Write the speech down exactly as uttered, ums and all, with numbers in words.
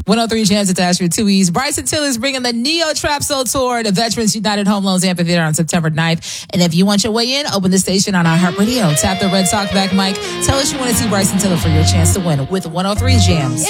one oh three Jams attached with two E's. Bryson Tiller is bringing the Neo Trap Soul Tour to Veterans United Home Loans Amphitheater on September ninth. And if you want your way in, open the station on iHeartRadio. Tap the red talkback mic. Tell us you want to see Bryson Tiller for your chance to win with one oh three Jams.